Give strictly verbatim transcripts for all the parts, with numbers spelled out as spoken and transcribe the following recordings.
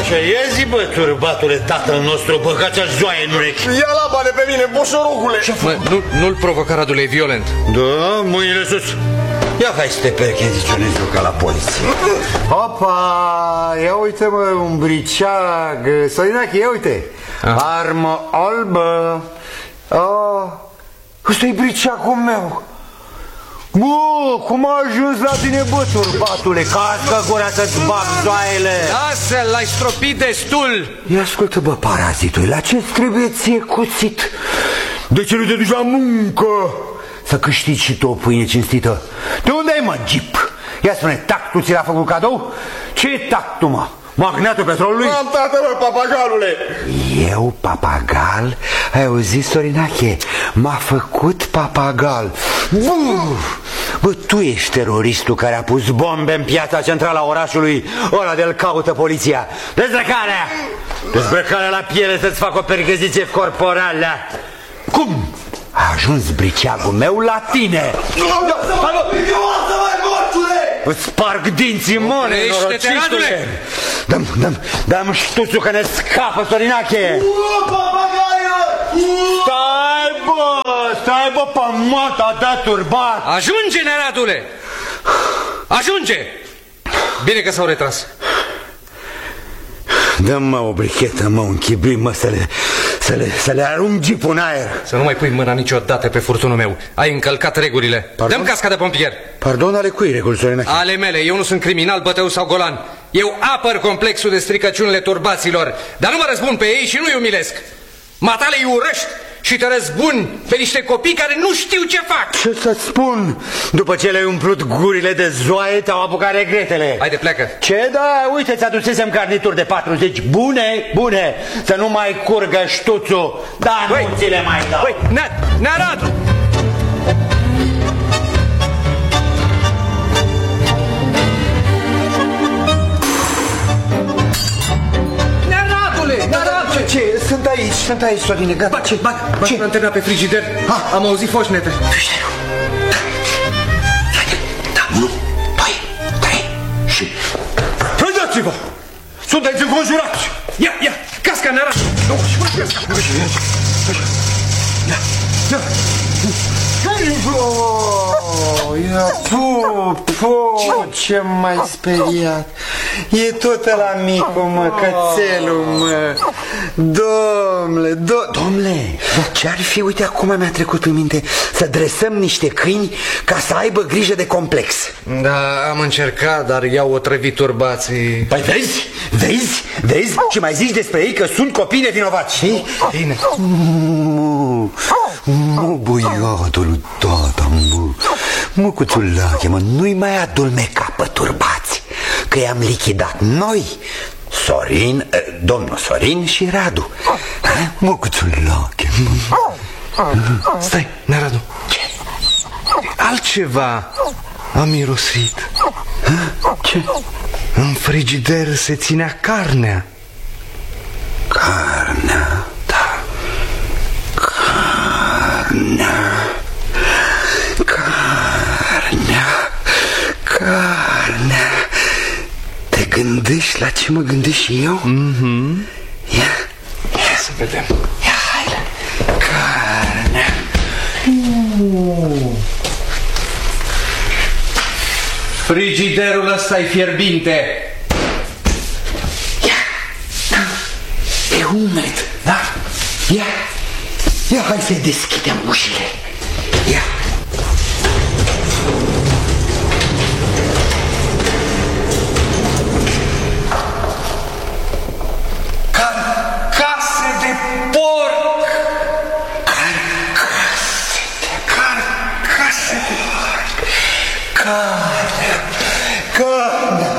Așa, ia zi, bă, turbatule, tatăl nostru, băgați-a joaie în urechi. Ia la bane pe mine, boșorugule. Nu, nu-l provoca, Radule, e violent. Da, mâinile sus. Ia hai să te percheziționezi ca la poliție. Opa, ia uite, mă, un briceag. Sorinache, ia uite. Aha. Armă albă. Oh, ăsta-i briceagul meu. Bă, cum a ajuns la tine, bă, turbatule? Cască gura să-ți bag zoaiele. Lasă-l, l-ai stropit destul. Ia ascultă, bă, parazitule, la ce trebuie ție cuțit? De ce nu te duci la muncă? Să câștigi și tu o pâine cinstită. De unde ai, mă, Jeep? Ia spune, tactul ți l-a făcut cadou? Ce tactul, mă? Magnatul petrolului? Am, tată, mă, papagalule. Eu, papagal? Ai auzit, Sorinache? M-a făcut papagal. Uf! Bă, tu ești teroristul care a pus bombe în piața centrală a orașului. Ăla de-l caută poliția. Dezbrăcarea! Dezbrăcarea la piele să-ți fac o pergăziție corporală. Cum? A ajuns briceagul meu la tine. Îți sparg dinții, mă, nenorocitule. Dă-mi, dă-mi, dă-mi ștuțul că ne scapă, Sorinache. Stai, bă, stai, bă, pe mata ta, turbat. Ajunge, Neradule. Ajunge. Bine că s-au retras. Dă-mi, mă, o brichetă, mă, un chibrit, mă, să le... Să le, să le arunc jeepul în aer. Să nu mai pui mâna niciodată pe furtunul meu. Ai încălcat regulile. Dă-mi casca de pompier. Pardon, ale cui reguli, Sorinache? Ale mele. Eu nu sunt criminal, bătău sau golan. Eu apăr complexul de stricăciunile turbaților, dar nu mă răzbun pe ei și nu-i umilesc. Matale îi urăști și te răzbuni pe niște copii care nu știu ce fac. Ce să-ți spun? După ce le-ai umplut gurile de zoaie, te-au apucat regretele. Haide, pleacă. Ce? Da, uite, ți-adusesem garnituri de patruzeci. Bune, bune. Să nu mai curgă ștuțul. Da, nu ți le mai dau. Băi, Neradu! Ce? Sunt aici, sunt aici, Sorine, gata. Ce? Bag, bag lanterna pe frigider. Ha. Am auzit foșnete. Frigiderul. Da. Unu, doi, trei și... Trăgeți-vă! Sunteți înconjurați! Ia, ia, casca, Neradu! Nu, și mă casca! Ia, ia! Oh, ia, pu, pu, ce m-ai speriat. E tot ăla micu, mă, cățelul, mă. Domnule, do domnule, ce-ar fi, uite, acum mi-a trecut în minte să dresăm niște câini ca să aibă grijă de complex. Da, am încercat, dar i-au otrăvit turbații. Păi vezi, vezi, vezi și mai zici despre ei că sunt copii nevinovați, știi? Bine. Mu, mu, buiatul tata, mu. Mucuțulache, mă, nu-i mai adulmeca pe turbați, că i-am lichidat noi, Sorin, domnul Sorin și Radu. Mucuțulache. Stai, Neradu. Ce? Altceva a mirosit. Ce? În frigider se ținea carnea. Carnea? Da. Carnea. Carnea. Carnea. Te gândești la ce mă gândesc și eu? Mhm. Ia. Ia să vedem. Ia, haide. Carnea. uh. Frigiderul ăsta e fierbinte. Ia. E umed, da? Ia. Ia, hai să-i deschidem ușile. Ia. Carcase de porc. Carcase de carcase de porc. Carne. Carne.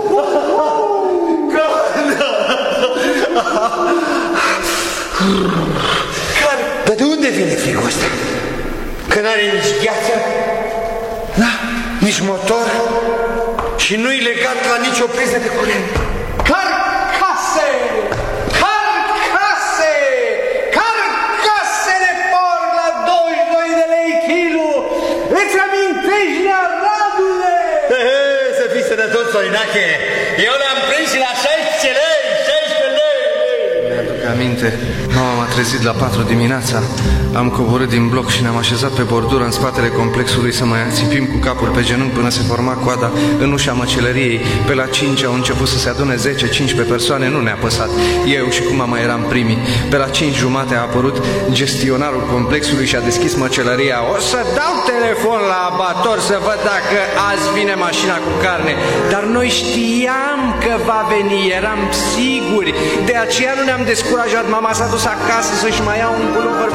Carne. Dar de unde vine frigul ăsta? Că n-are nici gheață, da, nici motor și nu-i legat la nicio priză de curent. Carcase! Carcase! Carcase de porc la douăzeci și doi de lei kilo! Îți amintești, Neradule? He, he, să fii sănătos, Sorinache. Eu le-am prins și la șaisprezece lei, șaisprezece aminte. Mama m-a trezit la patru dimineața. Am coborât din bloc și ne-am așezat pe bordură în spatele complexului să mai ațipim cu capul pe genunchi până se forma coada în ușa măcelăriei. Pe la cinci au început să se adune zece cincisprezece persoane, nu ne-a păsat. Eu și cu mama eram primii. Pe la cinci jumate a apărut gestionarul complexului și a deschis măcelăria. O să dau telefon la abator să văd dacă azi vine mașina cu carne. Dar noi știam că va veni, eram siguri. De aceea nu ne-am descurajat. Mama s-a dus acasă să-și mai ia un pulover